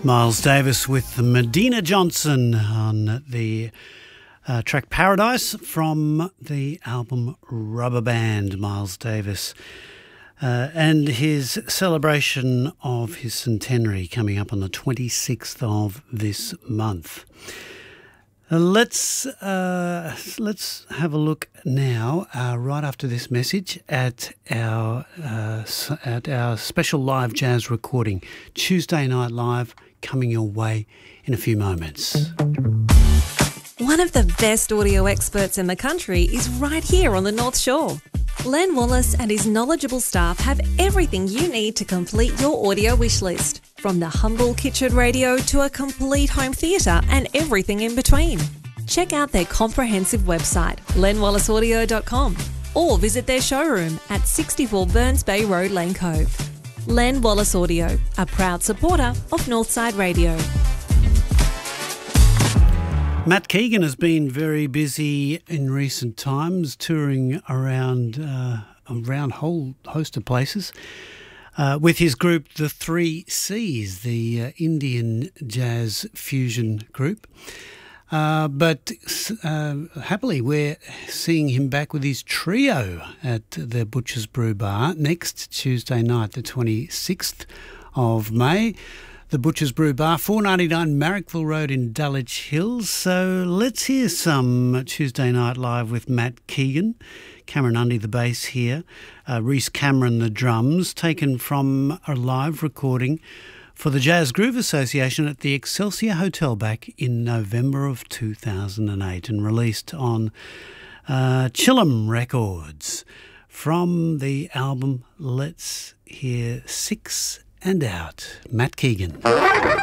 Miles Davis with Medina Johnson on the track Paradise from the album Rubber Band. Miles Davis and his celebration of his centenary coming up on the 26th of this month. Let's have a look now, right after this message, at our special live jazz recording, Tuesday Night Live, coming your way in a few moments. One of the best audio experts in the country is right here on the North Shore. Len Wallace and his knowledgeable staff have everything you need to complete your audio wish list, from the humble kitchen radio to a complete home theatre and everything in between. Check out their comprehensive website, lenwallaceaudio.com, or visit their showroom at 64 Burns Bay Road, Lane Cove. Len Wallace Audio, a proud supporter of Northside Radio. Matt Keegan has been very busy in recent times, touring around a whole host of places with his group, the Three C's, the Indian jazz fusion group. But happily, we're seeing him back with his trio at the Butcher's Brew Bar next Tuesday night, the 26th of May. The Butcher's Brew Bar, 499 Marrickville Road in Dulwich Hills. So let's hear some Tuesday Night Live with Matt Keegan, Cameron Undy the bass here, Reese Cameron the drums, taken from a live recording for the Jazz Groove Association at the Excelsior Hotel back in November of 2008 and released on Chillum Records. From the album, let's hear Six and Out, Matt Keegan.